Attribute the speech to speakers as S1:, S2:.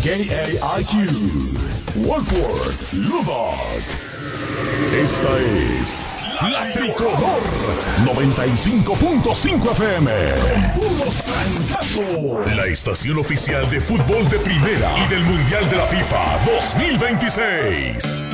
S1: KAIQ, Wolford, Lubbock. Esta es La Tricolor 95.5 FM. Puros francazos. La estación oficial de fútbol de primera y del Mundial de la FIFA 2026.